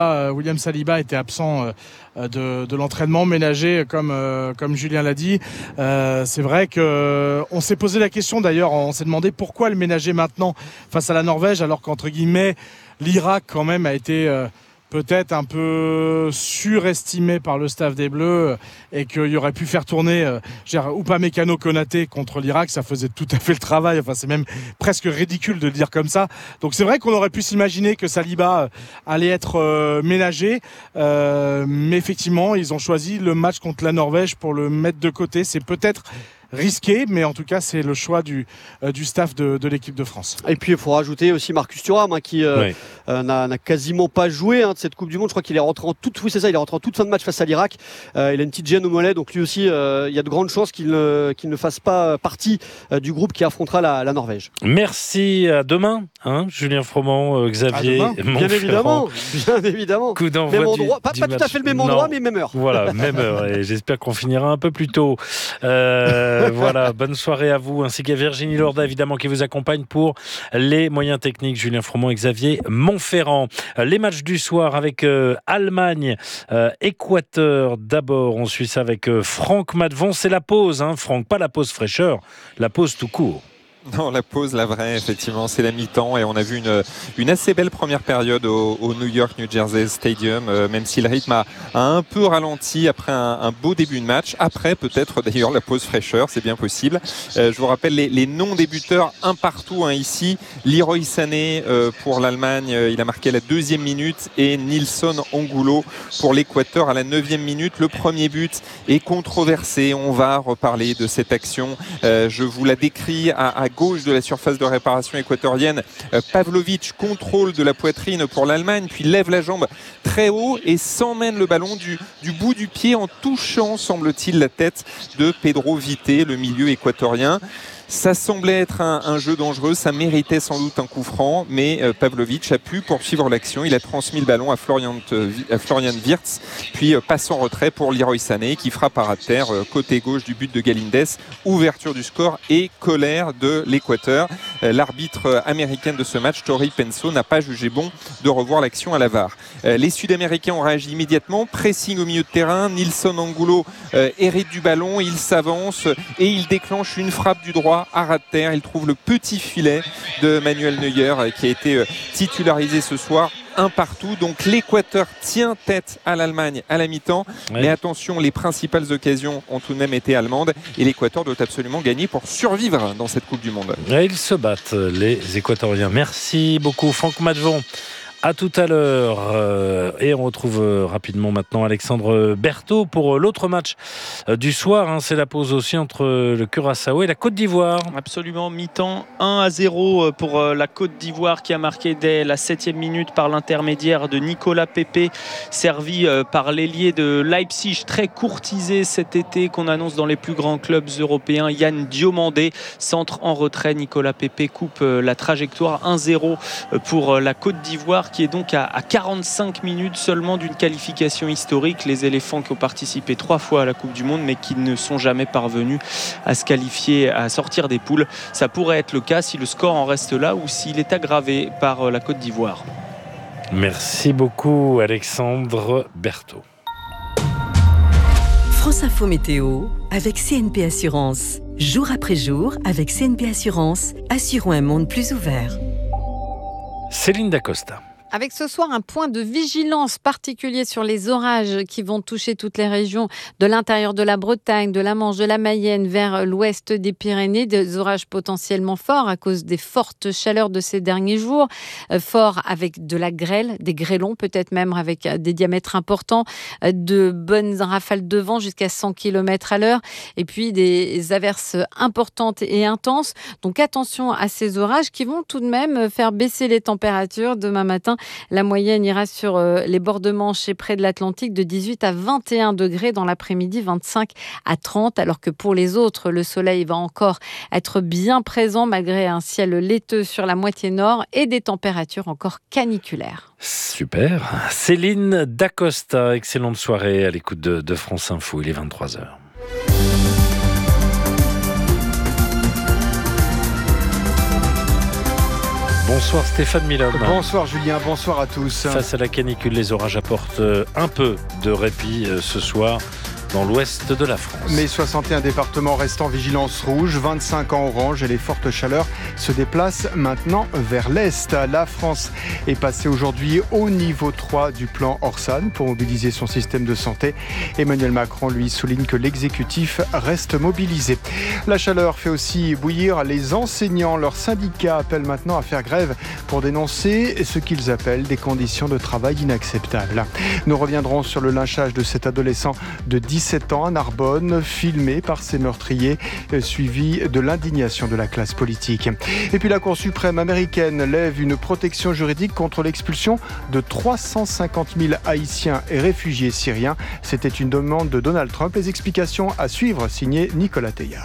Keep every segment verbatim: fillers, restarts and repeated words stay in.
William Saliba était absent de, de l'entraînement ménager, comme, euh, comme Julien l'a dit. Euh, c'est vrai qu'on s'est posé la question, d'ailleurs, on s'est demandé pourquoi le ménager maintenant face à la Norvège, alors qu'entre guillemets, l'Irak quand même a été euh, peut-être un peu surestimé par le staff des Bleus et qu'il aurait pu faire tourner euh, Upamecano Konaté contre l'Irak, ça faisait tout à fait le travail. Enfin, c'est même presque ridicule de le dire comme ça. Donc c'est vrai qu'on aurait pu s'imaginer que Saliba euh, allait être euh, ménagé, euh, mais effectivement, ils ont choisi le match contre la Norvège pour le mettre de côté. C'est peut-être risqué, mais en tout cas c'est le choix du, euh, du staff de, de l'équipe de France. Et puis il faut rajouter aussi Marcus Thuram hein, qui euh, oui. euh, n'a, n'a quasiment pas joué hein, de cette Coupe du Monde. Je crois qu'il est rentré en toute, oui, c'est ça, il est rentré en toute fin de match face à l'Irak. Euh, il a une petite gêne au mollet, donc lui aussi euh, il y a de grandes chances qu'il ne, qu'il ne fasse pas partie euh, du groupe qui affrontera la, la Norvège. Merci, à demain hein, Julien Froment, euh, Xavier Bien évidemment, bien évidemment. Coup d'envoi même du, endroit, pas, pas tout à fait le même endroit, non. mais même heure. Voilà, même heure, et j'espère qu'on finira un peu plus tôt. Euh, voilà, bonne soirée à vous, ainsi qu'à Virginie Lorda, évidemment, qui vous accompagne pour les moyens techniques, Julien Froment et Xavier Montferrand. Les matchs du soir avec euh, Allemagne, euh, Équateur d'abord, on suit ça avec euh, Franck Matvon. C'est la pause, hein, Franck, pas la pause fraîcheur, la pause tout court. Non, la pause, la vraie, effectivement, c'est la mi-temps et on a vu une, une assez belle première période au, au New York New Jersey Stadium, euh, même si le rythme a, a un peu ralenti après un, un beau début de match. Après, peut-être d'ailleurs la pause fraîcheur, c'est bien possible. Euh, je vous rappelle les, les non-débuteurs, un partout hein, ici. Leroy Sané euh, pour l'Allemagne, euh, il a marqué à la deuxième minute et Nilson Angulo pour l'Équateur à la neuvième minute. Le premier but est controversé. On va reparler de cette action. Euh, je vous la décris à, à gauche de la surface de réparation équatorienne. Pavlovic contrôle de la poitrine pour l'Allemagne, puis lève la jambe très haut et s'emmène le ballon du, du bout du pied en touchant, semble-t-il, la tête de Pedro Vité, le milieu équatorien. Ça semblait être un, un jeu dangereux, ça méritait sans doute un coup franc, mais euh, Pavlovic a pu poursuivre l'action. Il a transmis le ballon à Florian, euh, à Florian Wirtz, puis euh, passe en retrait pour Leroy Sané qui frappe à ras de terre, euh, côté gauche du but de Galindez. Ouverture du score et colère de l'Équateur. Euh, l'arbitre américain de ce match, Tori Penso, n'a pas jugé bon de revoir l'action à la V A R. Euh, les Sud-Américains ont réagi immédiatement, pressing au milieu de terrain. Nilson Angulo euh, hérite du ballon, il s'avance et il déclenche une frappe du droit à ras de terre. Il trouve le petit filet de Manuel Neuer qui a été titularisé ce soir. Un partout, donc l'Équateur tient tête à l'Allemagne à la mi-temps, oui. Mais attention, les principales occasions ont tout de même été allemandes et l'Équateur doit absolument gagner pour survivre dans cette Coupe du Monde. Et ils se battent, les Équatoriens. Merci beaucoup Franck Matvon. À tout à l'heure. Euh, et on retrouve euh, rapidement maintenant Alexandre Berthaud pour euh, l'autre match euh, du soir. Hein, c'est la pause aussi entre euh, le Curaçao et la Côte d'Ivoire. Absolument, mi-temps un à zéro pour euh, la Côte d'Ivoire qui a marqué dès la septième minute par l'intermédiaire de Nicolas Pepe, servi euh, par l'ailier de Leipzig, très courtisé cet été, qu'on annonce dans les plus grands clubs européens. Yann Diomandé, centre en retrait. Nicolas Pepe coupe euh, la trajectoire. un zéro pour euh, la Côte d'Ivoire, qui est donc à quarante-cinq minutes seulement d'une qualification historique. Les éléphants qui ont participé trois fois à la Coupe du Monde mais qui ne sont jamais parvenus à se qualifier, à sortir des poules. Ça pourrait être le cas si le score en reste là ou s'il est aggravé par la Côte d'Ivoire. Merci beaucoup Alexandre Berthaud. France Info Météo avec C N P Assurance. Jour après jour, avec C N P Assurance, assurons un monde plus ouvert. Céline Dacosta. Avec ce soir un point de vigilance particulier sur les orages qui vont toucher toutes les régions de l'intérieur de la Bretagne, de la Manche, de la Mayenne vers l'ouest des Pyrénées. Des orages potentiellement forts à cause des fortes chaleurs de ces derniers jours. Euh, forts avec de la grêle, des grêlons peut-être même avec des diamètres importants, euh, de bonnes rafales de vent jusqu'à cent kilomètres à l'heure et puis des averses importantes et intenses. Donc attention à ces orages qui vont tout de même faire baisser les températures demain matin. La moyenne ira sur euh, les bords de Manche et près de l'Atlantique de dix-huit à vingt et un degrés, dans l'après-midi vingt-cinq à trente, alors que pour les autres, le soleil va encore être bien présent malgré un ciel laiteux sur la moitié nord et des températures encore caniculaires. Super. Céline Dacosta, excellente soirée à l'écoute de, de France Info, il est vingt-trois heures. Bonsoir Stéphane Milhomme. Bonsoir Julien, bonsoir à tous. Face à la canicule, les orages apportent un peu de répit ce soir dans l'ouest de la France. Mais soixante et un départements restent en vigilance rouge, vingt-cinq en orange et les fortes chaleurs se déplacent maintenant vers l'est. La France est passée aujourd'hui au niveau trois du plan Orsan pour mobiliser son système de santé. Emmanuel Macron, lui, souligne que l'exécutif reste mobilisé. La chaleur fait aussi bouillir les enseignants. Leurs syndicats appellent maintenant à faire grève pour dénoncer ce qu'ils appellent des conditions de travail inacceptables. Nous reviendrons sur le lynchage de cet adolescent de dix-sept ans à Narbonne, filmé par ses meurtriers, suivi de l'indignation de la classe politique. Et puis la Cour suprême américaine lève une protection juridique contre l'expulsion de trois cent cinquante mille Haïtiens et réfugiés syriens. C'était une demande de Donald Trump. Les explications à suivre, signé Nicolas Teillard.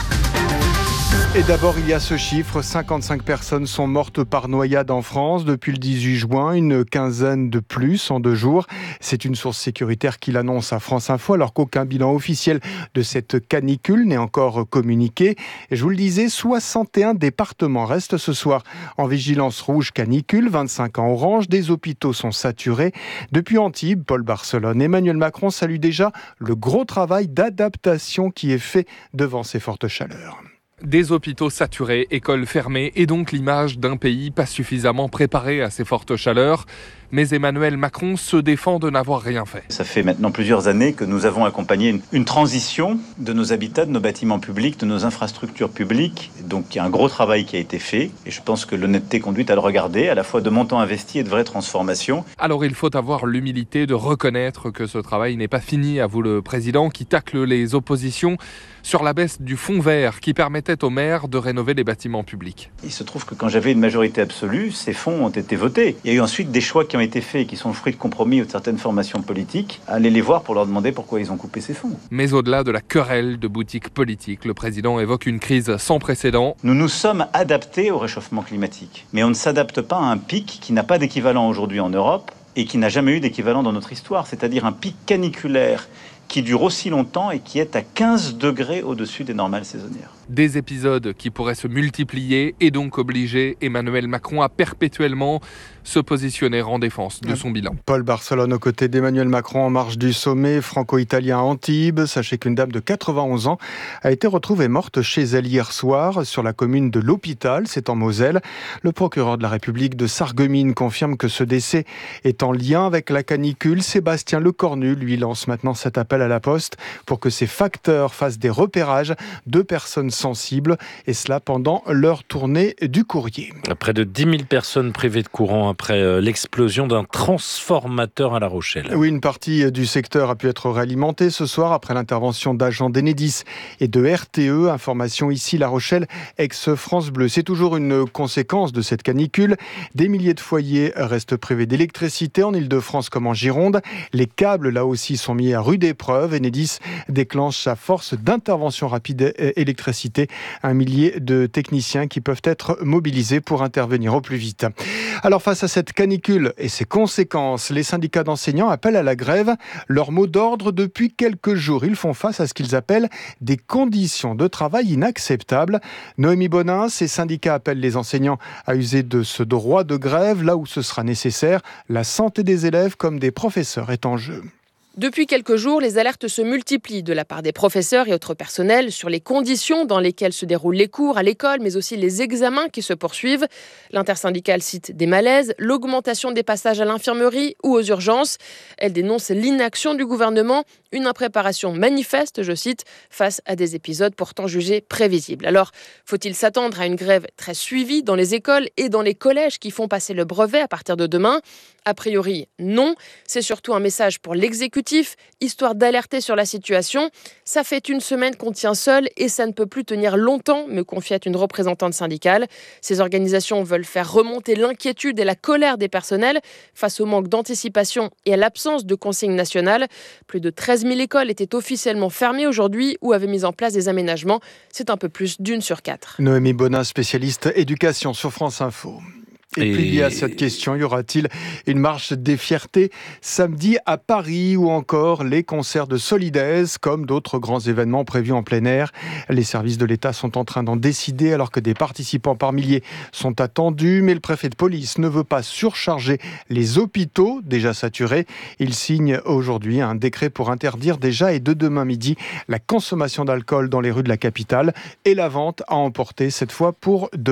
Et d'abord, il y a ce chiffre, cinquante-cinq personnes sont mortes par noyade en France depuis le dix-huit juin, une quinzaine de plus en deux jours. C'est une source sécuritaire qui l'annonce à France Info, alors qu'aucun bilan officiel de cette canicule n'est encore communiqué. Et je vous le disais, soixante et un départements restent ce soir en vigilance rouge canicule, vingt-cinq en orange. Des hôpitaux sont saturés. Depuis Antibes, Paul Barcelone, Emmanuel Macron salue déjà le gros travail d'adaptation qui est fait devant ces fortes chaleurs. Des hôpitaux saturés, écoles fermées et donc l'image d'un pays pas suffisamment préparé à ces fortes chaleurs. Mais Emmanuel Macron se défend de n'avoir rien fait. Ça fait maintenant plusieurs années que nous avons accompagné une, une transition de nos habitats, de nos bâtiments publics, de nos infrastructures publiques. Donc il y a un gros travail qui a été fait et je pense que l'honnêteté conduit à le regarder, à la fois de montants investis et de vraies transformations. Alors il faut avoir l'humilité de reconnaître que ce travail n'est pas fini, avoue le président qui tacle les oppositions sur la baisse du fonds vert qui permettait aux maires de rénover les bâtiments publics. Il se trouve que quand j'avais une majorité absolue, ces fonds ont été votés. Il y a eu ensuite des choix qui ont été faits et qui sont le fruit de compromis ou de certaines formations politiques. Allez les voir pour leur demander pourquoi ils ont coupé ces fonds. Mais au-delà de la querelle de boutiques politiques, le président évoque une crise sans précédent. Nous nous sommes adaptés au réchauffement climatique. Mais on ne s'adapte pas à un pic qui n'a pas d'équivalent aujourd'hui en Europe et qui n'a jamais eu d'équivalent dans notre histoire, c'est-à-dire un pic caniculaire qui dure aussi longtemps et qui est à quinze degrés au-dessus des normales saisonnières. Des épisodes qui pourraient se multiplier et donc obliger Emmanuel Macron à perpétuellement se positionner en défense de son bilan. Paul Barcelone aux côtés d'Emmanuel Macron en marge du sommet franco-italien à Antibes. Sachez qu'une dame de quatre-vingt-onze ans a été retrouvée morte chez elle hier soir sur la commune de l'Hôpital, c'est en Moselle. Le procureur de la République de Sarreguemines confirme que ce décès est en lien avec la canicule. Sébastien Lecornu lui lance maintenant cet appel à la poste pour que ces facteurs fassent des repérages de personnes sensibles et cela pendant leur tournée du courrier. Près de dix mille personnes privées de courant après l'explosion d'un transformateur à La Rochelle. Oui, une partie du secteur a pu être réalimentée ce soir après l'intervention d'agents d'Enedis et de R T E. Information ici, La Rochelle, ex-France Bleu. C'est toujours une conséquence de cette canicule. Des milliers de foyers restent privés d'électricité en Ile-de-France comme en Gironde. Les câbles, là aussi, sont mis à rude épreuve. Enedis déclenche sa force d'intervention rapide électricité. Un millier de techniciens qui peuvent être mobilisés pour intervenir au plus vite. Alors face à cette canicule et ses conséquences, les syndicats d'enseignants appellent à la grève. Leur mot d'ordre depuis quelques jours, ils font face à ce qu'ils appellent des conditions de travail inacceptables. Noémie Bonin, ces syndicats appellent les enseignants à user de ce droit de grève là où ce sera nécessaire. La santé des élèves comme des professeurs est en jeu. Depuis quelques jours, les alertes se multiplient de la part des professeurs et autres personnels sur les conditions dans lesquelles se déroulent les cours à l'école, mais aussi les examens qui se poursuivent. L'intersyndicale cite des malaises, l'augmentation des passages à l'infirmerie ou aux urgences. Elle dénonce l'inaction du gouvernement, une impréparation manifeste, je cite, face à des épisodes pourtant jugés prévisibles. Alors, faut-il s'attendre à une grève très suivie dans les écoles et dans les collèges qui font passer le brevet à partir de demain ? A priori, non. C'est surtout un message pour l'exécutif, histoire d'alerter sur la situation. Ça fait une semaine qu'on tient seul et ça ne peut plus tenir longtemps, me confiait une représentante syndicale. Ces organisations veulent faire remonter l'inquiétude et la colère des personnels face au manque d'anticipation et à l'absence de consignes nationales. Plus de treize mille écoles étaient officiellement fermées aujourd'hui ou avaient mis en place des aménagements. C'est un peu plus d'une sur quatre. Noémie Bonin, spécialiste éducation sur France Info. Et, Et puis lié à cette question, y aura-t-il une marche des fiertés samedi à Paris ou encore les concerts de Solidaise comme d'autres grands événements prévus en plein air? Les services de l'État sont en train d'en décider alors que des participants par milliers sont attendus, mais le préfet de police ne veut pas surcharger les hôpitaux déjà saturés. Il signe aujourd'hui un décret pour interdire déjà et de demain midi la consommation d'alcool dans les rues de la capitale et la vente à emporter cette fois pour de